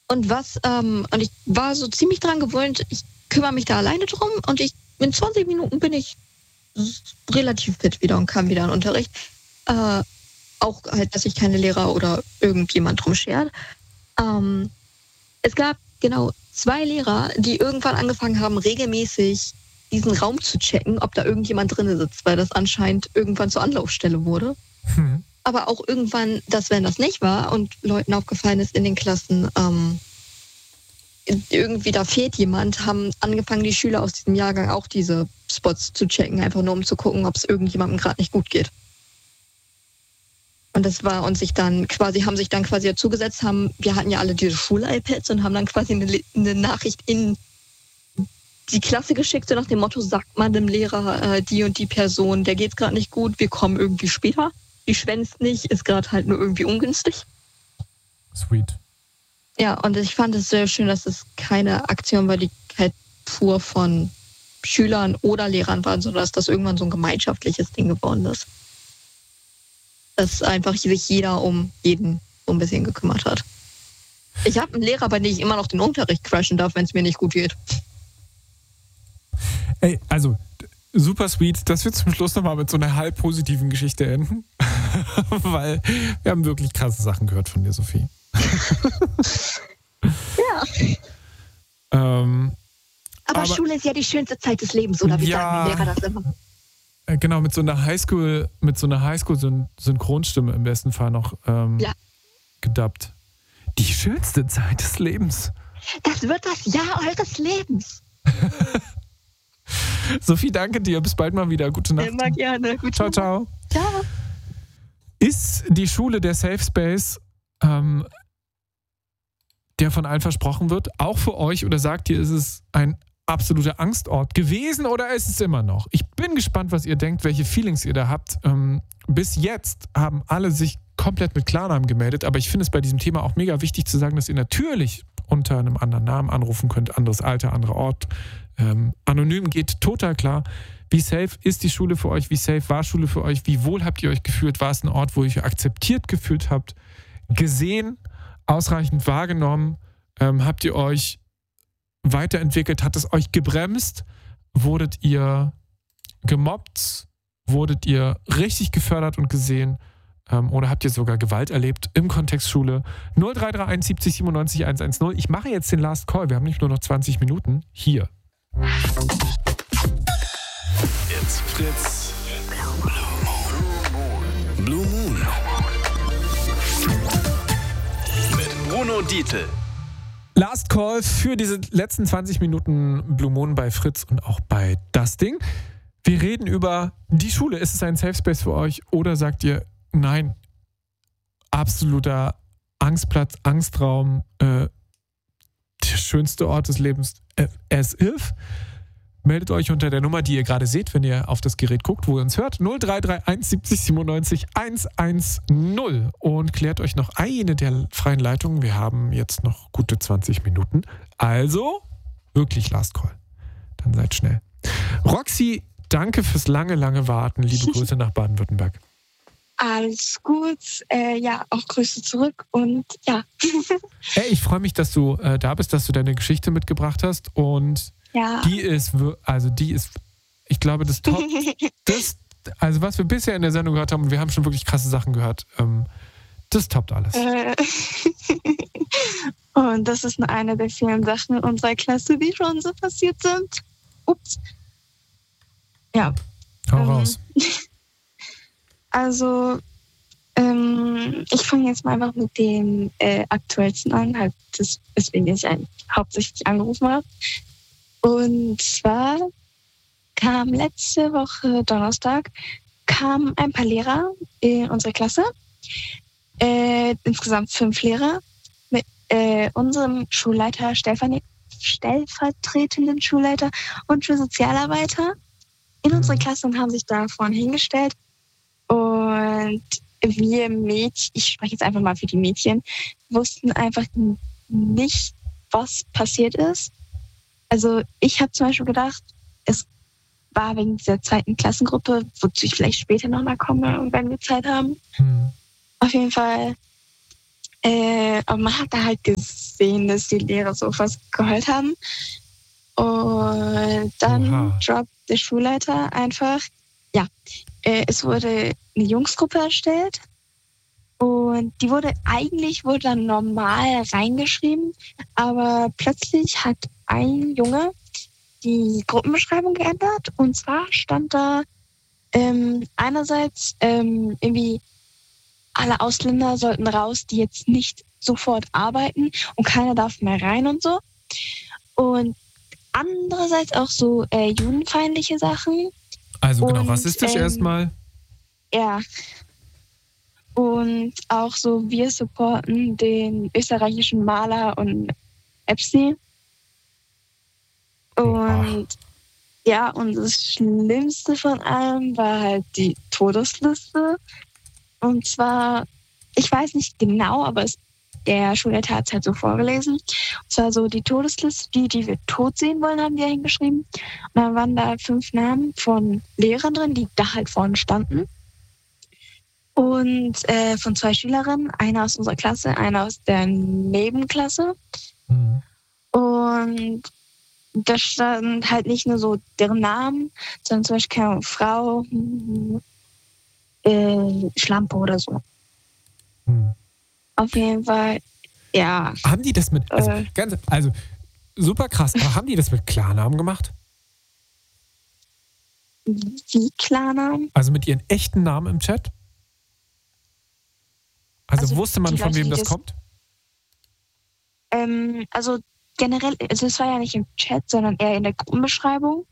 Und ich war so ziemlich dran gewöhnt, ich kümmere mich da alleine drum und in 20 Minuten bin ich relativ fit wieder und kam wieder in den Unterricht. Auch halt, dass sich keine Lehrer oder irgendjemand drum schert. Es gab genau 2 Lehrer, die irgendwann angefangen haben, regelmäßig diesen Raum zu checken, ob da irgendjemand drin sitzt, weil das anscheinend irgendwann zur Anlaufstelle wurde. Aber auch irgendwann, dass wenn das nicht war und Leuten aufgefallen ist in den Klassen, irgendwie da fehlt jemand, haben angefangen, die Schüler aus diesem Jahrgang auch diese Spots zu checken, einfach nur um zu gucken, ob es irgendjemandem gerade nicht gut geht. Und das war haben sich dann quasi dazugesetzt, wir hatten ja alle diese Schul-iPads und haben dann quasi eine Nachricht in die Klasse geschickt, so nach dem Motto, sagt man dem Lehrer, die und die Person, der geht's gerade nicht gut, wir kommen irgendwie später. Die schwänzt nicht, ist gerade halt nur irgendwie ungünstig. Sweet. Ja, und ich fand es sehr schön, dass es keine Aktion war, die halt pur von Schülern oder Lehrern war, sondern dass das irgendwann so ein gemeinschaftliches Ding geworden ist. Dass einfach sich jeder um jeden so ein bisschen gekümmert hat. Ich habe einen Lehrer, bei dem ich immer noch den Unterricht crashen darf, wenn es mir nicht gut geht. Ey, also super sweet, dass wir zum Schluss nochmal mit so einer halb positiven Geschichte enden. Weil wir haben wirklich krasse Sachen gehört von dir, Sophie. Ja. Aber Schule ist ja die schönste Zeit des Lebens, oder wie sagen die Lehrer das immer? Genau, mit so einer Highschool-Synchronstimme im besten Fall noch gedubbt. Die schönste Zeit des Lebens. Das wird das Jahr eures Lebens. Sophie, danke dir. Bis bald mal wieder. Gute Nacht. Immer gerne. Gute Ciao, ciao. Ciao. Ist die Schule der Safe Space, der von allen versprochen wird, auch für euch? Oder sagt ihr, ist es ein absoluter Angstort gewesen oder ist es immer noch? Ich bin gespannt, was ihr denkt, welche Feelings ihr da habt. Bis jetzt haben alle sich komplett mit Klarnamen gemeldet, aber ich finde es bei diesem Thema auch mega wichtig zu sagen, dass ihr natürlich unter einem anderen Namen anrufen könnt, anderes Alter, anderer Ort. Anonym geht total klar. Wie safe ist die Schule für euch? Wie safe war Schule für euch? Wie wohl habt ihr euch gefühlt? War es ein Ort, wo ihr euch akzeptiert gefühlt habt? Gesehen? Ausreichend wahrgenommen? Habt ihr euch weiterentwickelt? Hat es euch gebremst? Wurdet ihr gemobbt? Wurdet ihr richtig gefördert und gesehen? Oder habt ihr sogar Gewalt erlebt im Kontext Schule? 0331 70 97 110. Ich mache jetzt den Last Call. Wir haben nicht nur noch 20 Minuten. Hier. It's Fritz. Blue Moon. Mit Bruno Dietl. Last Call für diese letzten 20 Minuten Blue Moon bei Fritz und auch bei Das Ding. Wir reden über die Schule. Ist es ein Safe Space für euch? Oder sagt ihr, nein, absoluter Angstplatz, Angstraum, der schönste Ort des Lebens as if? Meldet euch unter der Nummer, die ihr gerade seht, wenn ihr auf das Gerät guckt, wo ihr uns hört, 0331 70 97 110 und klärt euch noch eine der freien Leitungen. Wir haben jetzt noch gute 20 Minuten. Also wirklich Last Call. Dann seid schnell. Roxy, danke fürs lange Warten. Liebe Grüße nach Baden-Württemberg. Alles gut. Ja, auch Grüße zurück und ja. Hey, ich freue mich, dass du da bist, dass du deine Geschichte mitgebracht hast und ja. Die ist, ich glaube, das Top, also was wir bisher in der Sendung gehört haben, und wir haben schon wirklich krasse Sachen gehört, das toppt alles. Und das ist nur eine der vielen Sachen in unserer Klasse, die schon so passiert sind. Ups. Ja. Hau raus. Also, ich fange jetzt mal einfach mit dem aktuellsten an, halt weswegen ich hauptsächlich angerufen habe. Und zwar kam letzte Woche Donnerstag ein paar Lehrer in unsere Klasse, insgesamt 5 Lehrer, mit unserem Schulleiter, stellvertretenden Schulleiter und Schulsozialarbeiter in unsere Klasse und haben sich da vorne hingestellt. Und wir Mädchen, ich spreche jetzt einfach mal für die Mädchen, wussten einfach nicht, was passiert ist. Also ich habe zum Beispiel gedacht, es war wegen dieser zweiten Klassengruppe, wozu ich vielleicht später nochmal komme, wenn wir Zeit haben. Auf jeden Fall, aber man hat da halt gesehen, dass die Lehrer so fast geheult haben. Und dann Oha. droppt der Schulleiter einfach, es wurde eine Jungsgruppe erstellt und die wurde dann normal reingeschrieben, aber plötzlich hat ein Junge die Gruppenbeschreibung geändert und zwar stand da einerseits irgendwie alle Ausländer sollten raus, die jetzt nicht sofort arbeiten und keiner darf mehr rein und so. Und andererseits auch so judenfeindliche Sachen. Also genau, Und, rassistisch erstmal. Ja. Und auch so, wir supporten den österreichischen Maler und Epsi. Und ja, und das Schlimmste von allem war halt die Todesliste. Und zwar, ich weiß nicht genau, aber der Schulleiter hat es halt so vorgelesen. Und zwar so die Todesliste, die wir tot sehen wollen, haben die ja hingeschrieben. Und dann waren da 5 Namen von Lehrern drin, die da halt vorne standen. Und von 2 Schülerinnen, eine aus unserer Klasse, eine aus der Nebenklasse. Mhm. Und da stand halt nicht nur so deren Namen, sondern zum Beispiel keine Frau, Schlampe oder so. Mhm. Auf jeden Fall, ja. Haben die das mit, also super krass, aber haben die das mit Klarnamen gemacht? Wie Klarnamen? Also mit ihren echten Namen im Chat? Also wusste man, die von Leute, wem die das kommt? Also generell, also es war ja nicht im Chat, sondern eher in der Gruppenbeschreibung.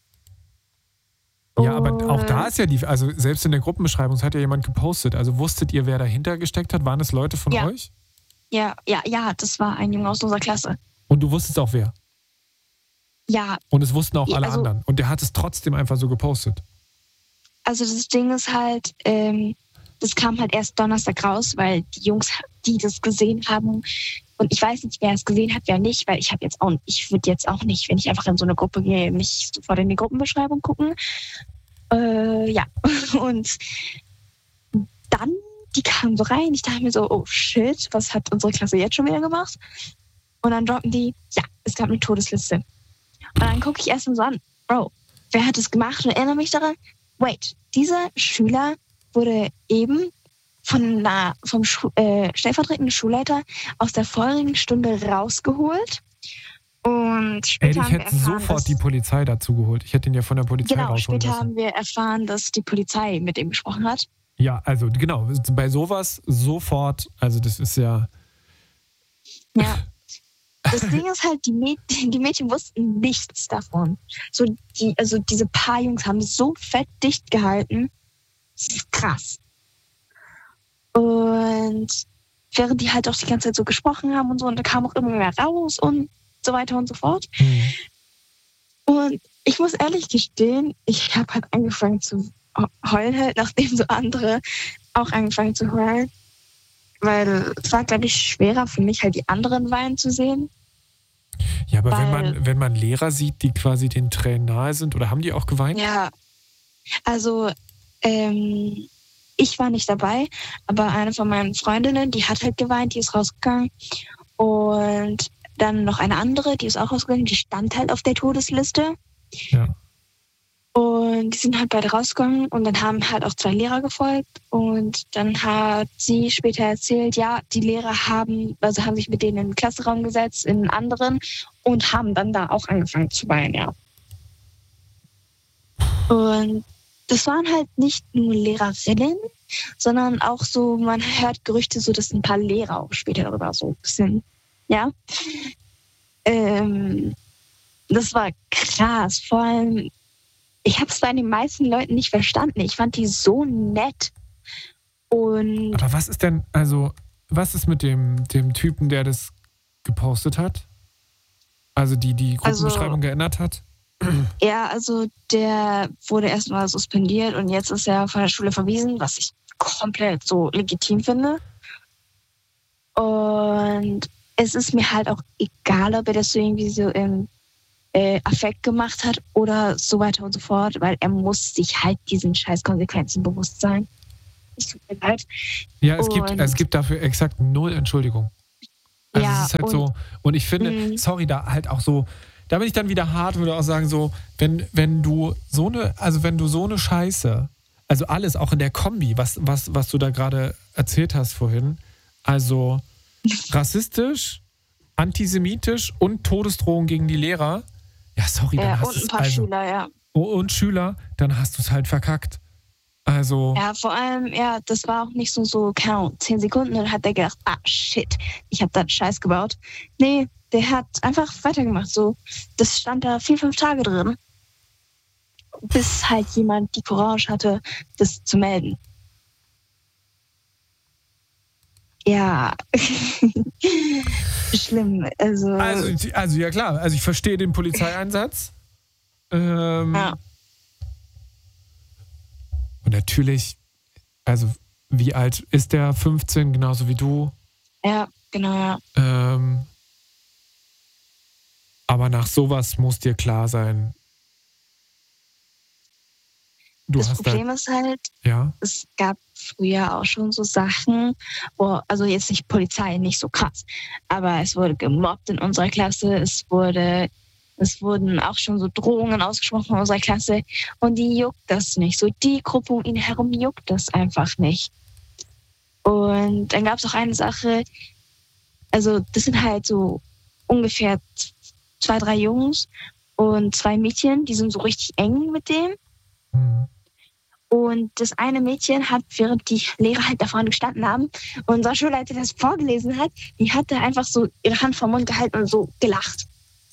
Ja, aber auch da ist ja also selbst in der Gruppenbeschreibung, es hat ja jemand gepostet. Also wusstet ihr, wer dahinter gesteckt hat? Waren es Leute von euch? Ja, das war ein Junge aus unserer Klasse. Und du wusstest auch wer? Ja. Und es wussten auch alle also, anderen. Und der hat es trotzdem einfach so gepostet. Also das Ding ist halt, das kam halt erst Donnerstag raus, weil die Jungs, die das gesehen haben, und ich weiß nicht, wer es gesehen hat, wer nicht, weil ich würde jetzt auch nicht, wenn ich einfach in so eine Gruppe gehe, nicht sofort in die Gruppenbeschreibung gucken. Ja, und dann, die kamen so rein, ich dachte mir so, oh shit, was hat unsere Klasse jetzt schon wieder gemacht? Und dann droppen die, ja, es gab eine Todesliste. Und dann gucke ich erst mal so an, Bro, wer hat das gemacht? Und erinnere mich daran, wait, dieser Schüler wurde eben vom stellvertretenden Schulleiter aus der vorigen Stunde rausgeholt. Und später Ich hätte sofort die Polizei dazu geholt. Ich hätte ihn ja von der Polizei rausholen lassen. Später haben wir erfahren, dass die Polizei mit ihm gesprochen hat. Ja, also genau, bei sowas sofort, also das ist ja... Ja. Das Ding ist halt, die Mädchen wussten nichts davon. Diese paar Jungs haben so fett dicht gehalten. Das ist krass. Und während die halt auch die ganze Zeit so gesprochen haben und so, und da kam auch immer mehr raus und so weiter und so fort. Mhm. Und ich muss ehrlich gestehen, ich habe halt angefangen zu heulen, halt, nachdem so andere auch angefangen zu heulen. Weil es war, glaube ich, schwerer für mich, halt die anderen weinen zu sehen. Ja, aber wenn man Lehrer sieht, die quasi den Tränen nahe sind, oder haben die auch geweint? Ja, also ich war nicht dabei, aber eine von meinen Freundinnen, die hat halt geweint, die ist rausgegangen. Und dann noch eine andere, die ist auch rausgegangen, die stand halt auf der Todesliste. Ja. Und die sind halt beide rausgegangen und dann haben halt auch 2 Lehrer gefolgt. Und dann hat sie später erzählt, ja, die Lehrer haben sich mit denen in den Klassenraum gesetzt, in einen anderen, und haben dann da auch angefangen zu weinen, ja. Und das waren halt nicht nur Lehrerinnen, sondern auch so, man hört Gerüchte so, dass ein paar Lehrer auch später darüber so ein bisschen, ja. Das war krass, vor allem, ich habe es bei den meisten Leuten nicht verstanden. Ich fand die so nett. Und aber was ist denn, was ist mit dem Typen, der das gepostet hat? Also die Gruppenbeschreibung geändert hat? Ja, also der wurde erstmal suspendiert und jetzt ist er von der Schule verwiesen, was ich komplett so legitim finde. Und es ist mir halt auch egal, ob er das so irgendwie so im Affekt gemacht hat oder so weiter und so fort, weil er muss sich halt diesen scheiß Konsequenzen bewusst sein. Es tut mir leid. Ja, es gibt dafür exakt 0 Entschuldigung. Also Ja, es ist halt und- so, und ich finde, sorry, da halt auch so, da bin ich dann wieder hart, würde auch sagen, so, wenn du so eine Scheiße, also alles, auch in der Kombi, was du da gerade erzählt hast vorhin, also rassistisch, antisemitisch und Todesdrohung gegen die Lehrer, ja, sorry, dann Ja, hast und du ein es paar also, Schüler, ja. und Schüler, dann hast du es halt verkackt. Also, Ja, vor allem, ja, das war auch nicht so 10 Sekunden, dann hat er gedacht, shit, ich habe da einen Scheiß gebaut. Nee, der hat einfach weitergemacht, so. Das stand da 4, 5 Tage drin, bis halt jemand die Courage hatte, das zu melden. Ja, schlimm, also ja klar, also ich verstehe den Polizeieinsatz. Ja. Und natürlich, also wie alt ist der? 15, genauso wie du. Ja, genau, ja. Aber nach sowas muss dir klar sein. Das Problem ist halt, ja, es gab früher auch schon so Sachen, also jetzt nicht Polizei, nicht so krass, aber es wurde gemobbt in unserer Klasse, es wurden auch schon so Drohungen ausgesprochen in unserer Klasse und die juckt das nicht. So die Gruppe um ihn herum juckt das einfach nicht. Und dann gab es auch eine Sache, also das sind halt so ungefähr 2, 3 Jungs und 2 Mädchen, die sind so richtig eng mit dem. Und das eine Mädchen hat, während die Lehrer halt da vorne gestanden haben und unser Schulleiter das vorgelesen hat, die hatte einfach so ihre Hand vom Mund gehalten und so gelacht.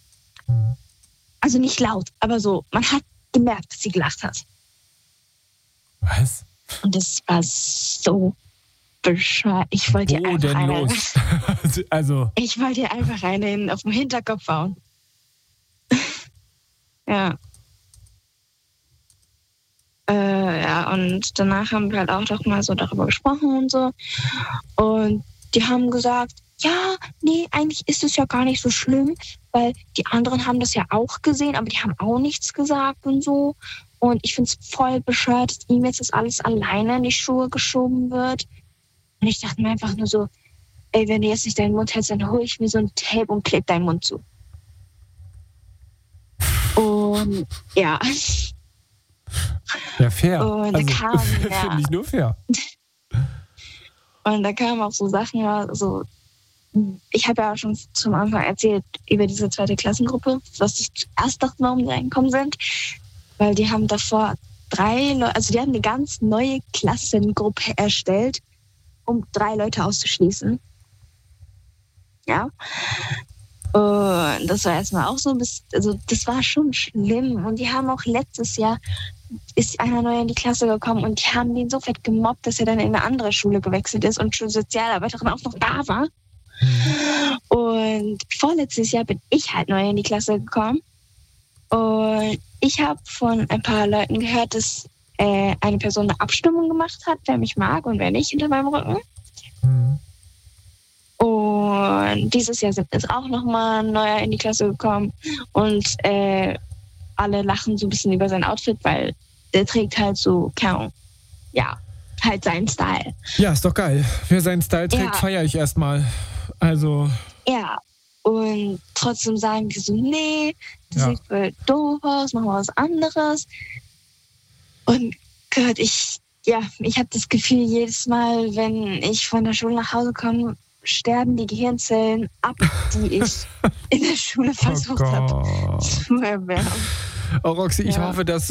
Also nicht laut, aber so, man hat gemerkt, dass sie gelacht hat. Was? Und das war so bescheuert. Ich wollte ihr Wo einfach denn eine, los? Also, ich wollte ihr einfach einen auf den Hinterkopf hauen. Ja. Ja, und danach haben wir halt auch doch mal so darüber gesprochen und so. Und die haben gesagt, ja, nee, eigentlich ist es ja gar nicht so schlimm, weil die anderen haben das ja auch gesehen, aber die haben auch nichts gesagt und so. Und ich finde es voll bescheuert, dass ihm jetzt das alles alleine in die Schuhe geschoben wird. Und ich dachte mir einfach nur so, ey, wenn du jetzt nicht deinen Mund hältst, dann hole ich mir so ein Tape und klebe deinen Mund zu. Und ja. ja, fair. Und da kam, finde ich nur fair. Und da kamen auch so Sachen, also ich habe ja auch schon zum Anfang erzählt über diese 2. Klassengruppe, was ich zuerst dachte, warum die reingekommen sind. Weil die haben davor 3 Leute, also die haben eine ganz neue Klassengruppe erstellt, um 3 Leute auszuschließen. Ja. Und das war erstmal auch so, also das war schon schlimm. Und die haben auch letztes Jahr, ist einer neu in die Klasse gekommen und die haben den so fett gemobbt, dass er dann in eine andere Schule gewechselt ist und Sozialarbeiterin auch noch da war. Und vorletztes Jahr bin ich halt neu in die Klasse gekommen. Und ich habe von ein paar Leuten gehört, dass eine Person eine Abstimmung gemacht hat, wer mich mag und wer nicht hinter meinem Rücken. Und dieses Jahr sind jetzt auch nochmal ein neuer in die Klasse gekommen. Und alle lachen so ein bisschen über sein Outfit, weil der trägt halt so, ja, halt seinen Style. Ja, ist doch geil. Wer seinen Style trägt, Ja. feiere ich erstmal. Also, Ja, und trotzdem sagen die so, nee, das Ja. sieht voll doof aus, machen wir was anderes. Und Gott, ich habe das Gefühl, jedes Mal, wenn ich von der Schule nach Hause komme, sterben die Gehirnzellen ab, die ich in der Schule versucht habe Gott. zu erwärmen. Oh, Roxy, ich Ja. hoffe, dass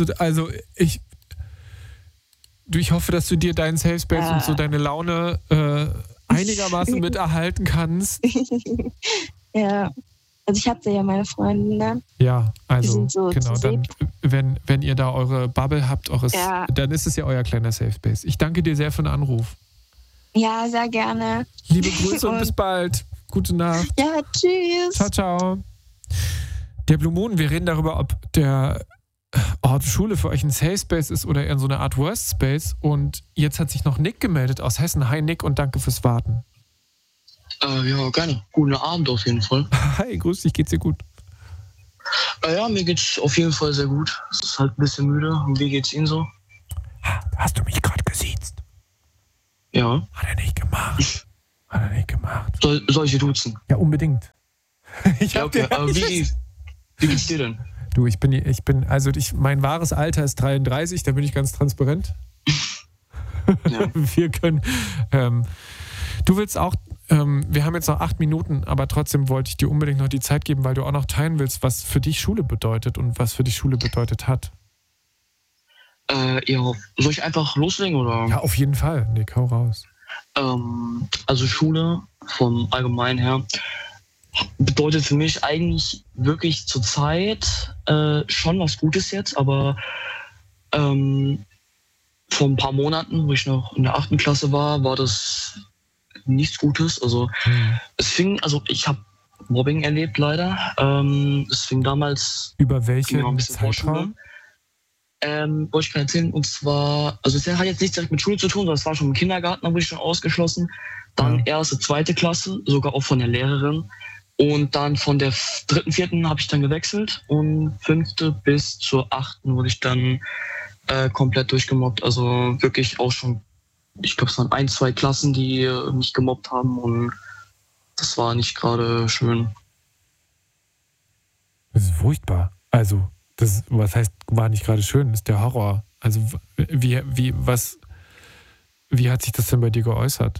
ich hoffe, dass du dir deinen Safe Space und so deine Laune einigermaßen mit erhalten kannst. Ja, also ich hatte ja meine Freunde. Ja, also sind so genau, zu dann, wenn ihr da eure Bubble habt, Ja. dann ist es ja euer kleiner Safe Space. Ich danke dir sehr für den Anruf. Ja, sehr gerne. Liebe Grüße und Und- bis bald. Gute Nacht. Ja, tschüss. Ciao, ciao. Der Blue Moon, wir reden darüber, ob der Ort Schule für euch ein Safe Space ist oder eher so eine Art Worst Space. Und jetzt hat sich noch Nick gemeldet aus Hessen. Hi Nick und danke fürs Warten. Ja, gerne. Guten Abend auf jeden Fall. Hi, grüß dich, geht's dir gut? Ja, mir geht's auf jeden Fall sehr gut. Es ist halt ein bisschen müde. Und wie geht's Ihnen so? Hast du mich gerade gesiezt? Ja. Hat er nicht gemacht. Hat er nicht gemacht. Soll ich dir duzen? Ja, unbedingt. Ja, okay. Wie geht's dir denn? Du, mein wahres Alter ist 33, da bin ich ganz transparent. Ja. Wir können, du willst auch, wir haben jetzt noch 8 Minuten, aber trotzdem wollte ich dir unbedingt noch die Zeit geben, weil du auch noch teilen willst, was für dich Schule bedeutet und was für dich Schule bedeutet hat. Ja, soll ich einfach loslegen, oder? Ja, auf jeden Fall. Nick, hau raus. Also Schule vom Allgemeinen her bedeutet für mich eigentlich wirklich zur Zeit schon was Gutes jetzt, aber vor ein paar Monaten, wo ich noch in der 8. Klasse war das nichts Gutes. Also ich habe Mobbing erlebt leider. Es fing damals über welchen ein bisschen Zeitraum? Wollte ich gerade erzählen, und zwar, also es hat jetzt nichts direkt mit Schule zu tun, sondern es war schon im Kindergarten, da wurde ich schon ausgeschlossen. Dann 1., 2. Klasse, sogar auch von der Lehrerin. Und dann von der 3., 4. habe ich dann gewechselt und 5. bis zur 8. wurde ich dann komplett durchgemobbt. Also wirklich auch schon, ich glaube, es waren 1, 2 Klassen, die mich gemobbt haben, und das war nicht gerade schön. Das ist furchtbar. Also, was heißt, war nicht gerade schön? Das ist der Horror. Also, wie hat sich das denn bei dir geäußert?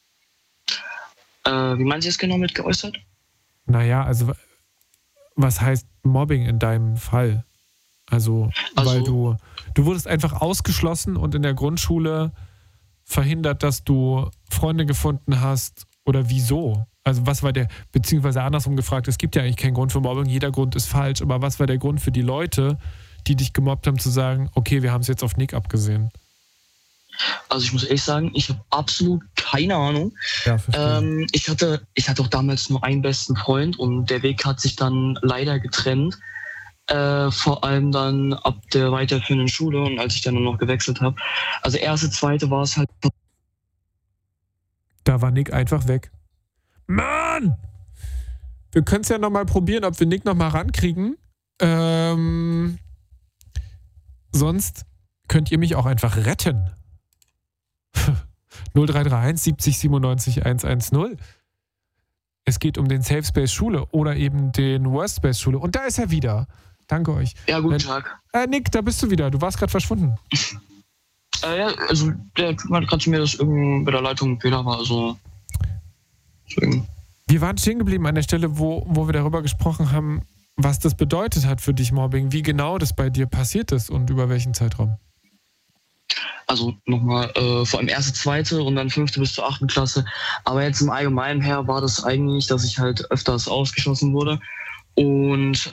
Wie meinen Sie es genau mit geäußert? Naja, also, was heißt Mobbing in deinem Fall? Also weil du wurdest einfach ausgeschlossen und in der Grundschule verhindert, dass du Freunde gefunden hast, oder wieso? Also was war beziehungsweise andersrum gefragt, es gibt ja eigentlich keinen Grund für Mobbing, jeder Grund ist falsch, aber was war der Grund für die Leute, die dich gemobbt haben, zu sagen, okay, wir haben es jetzt auf Nick abgesehen? Also ich muss ehrlich sagen, ich habe absolut keine Ahnung. Ja, verstehe. Ich hatte auch damals nur einen besten Freund, und der Weg hat sich dann leider getrennt. Vor allem dann ab der weiterführenden Schule, und als ich dann nur noch gewechselt habe. Also 1., 2. war es halt... Da war Nick einfach weg. Mann! Wir können es ja nochmal probieren, ob wir Nick nochmal rankriegen. Sonst könnt ihr mich auch einfach retten. 0331 70 97 110. Es geht um den Safe Space Schule oder eben den Worst Space Schule. Und da ist er wieder. Danke euch. Ja, guten Tag. Nick, da bist du wieder. Du warst gerade verschwunden. Ja, also der Typ hat gerade zu mir, dass irgendwie bei der Leitung ein Fehler war. Also deswegen. Wir waren stehen geblieben an der Stelle, wo wir darüber gesprochen haben, was das bedeutet hat für dich, Mobbing, wie genau das bei dir passiert ist und über welchen Zeitraum. Also nochmal, vor allem 1., 2. und dann 5. bis zur 8. Klasse. Aber jetzt im Allgemeinen her war das eigentlich, dass ich halt öfters ausgeschlossen wurde. Und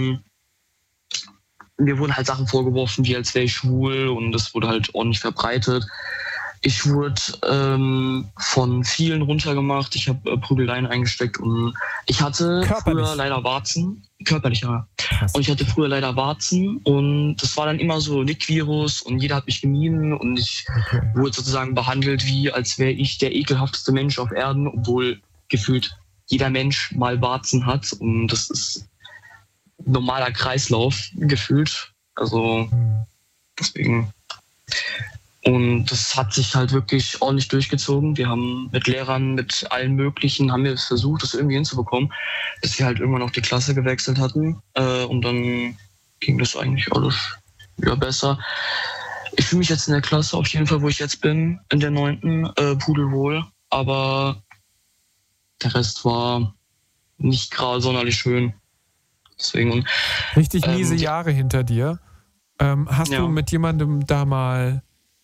mir wurden halt Sachen vorgeworfen, wie als wäre ich schwul, und das wurde halt ordentlich verbreitet. Ich wurde von vielen runtergemacht, ich habe Prügeleien eingesteckt, und ich hatte früher leider Warzen, körperlich, ja. Krass. Und ich hatte früher leider Warzen, und das war dann immer so Nick-Virus, und jeder hat mich gemieden, und ich wurde sozusagen behandelt, wie als wäre ich der ekelhafteste Mensch auf Erden, obwohl gefühlt jeder Mensch mal Warzen hat, und das ist ein normaler Kreislauf gefühlt. Also deswegen. Und das hat sich halt wirklich ordentlich durchgezogen. Wir haben mit Lehrern, mit allen möglichen, haben wir es versucht, das irgendwie hinzubekommen, bis wir halt irgendwann auch die Klasse gewechselt hatten. Und dann ging das eigentlich alles wieder besser. Ich fühle mich jetzt in der Klasse auf jeden Fall, wo ich jetzt bin, in der 9. Pudelwohl. Aber der Rest war nicht gerade sonderlich schön. Deswegen. Richtig miese Jahre hinter dir. Hast du mit jemandem da mal...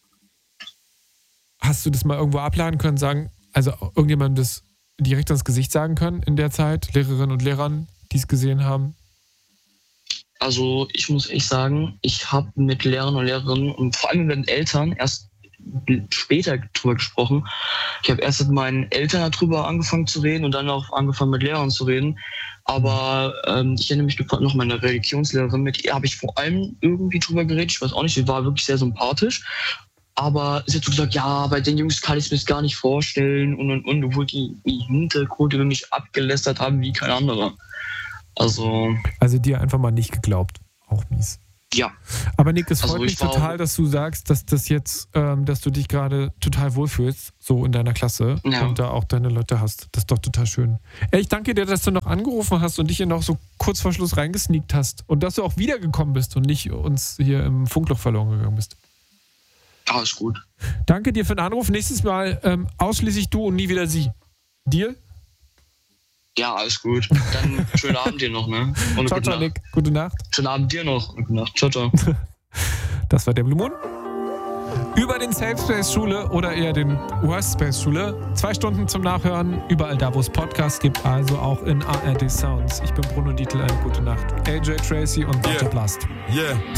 Hast du das mal irgendwo abladen können, sagen, also irgendjemandem das direkt ins Gesicht sagen können in der Zeit, Lehrerinnen und Lehrern, die es gesehen haben? Also ich muss echt sagen, ich habe mit Lehrern und Lehrerinnen und vor allem mit Eltern erst später drüber gesprochen. Ich habe erst mit meinen Eltern darüber angefangen zu reden und dann auch angefangen mit Lehrern zu reden. Aber ich erinnere mich noch meine Religionslehrerin, mit ihr habe ich vor allem irgendwie drüber geredet. Ich weiß auch nicht, sie war wirklich sehr sympathisch. Aber sie hat so gesagt, ja, bei den Jungs kann ich mir das gar nicht vorstellen und obwohl die im Hintergrund über mich abgelästert haben wie kein anderer. Also dir einfach mal nicht geglaubt. Auch mies. Ja. Aber Nick, es Also freut mich ich war total, dass du sagst, dass das jetzt, dass du dich gerade total wohlfühlst, so in deiner Klasse und da auch deine Leute hast. Das ist doch total schön. Ey, ich danke dir, dass du noch angerufen hast und dich hier noch so kurz vor Schluss reingesneakt hast und dass du auch wiedergekommen bist und nicht uns hier im Funkloch verloren gegangen bist. Alles gut. Danke dir für den Anruf. Nächstes Mal ausschließlich du und nie wieder sie. Deal? Ja, alles gut. Dann schönen Abend dir noch, ne? Und ciao, ciao, Nick. Gute Nacht. Schönen Abend dir noch. Gute Nacht. Ciao, ciao. Das war der Blue Moon. Über den Safe Space Schule oder eher den Worst Space Schule. 2 Stunden zum Nachhören. Überall da, wo es Podcasts gibt. Also auch in ARD Sounds. Ich bin Bruno Dietl. Eine gute Nacht. AJ Tracy und Dr. Blast. Yeah.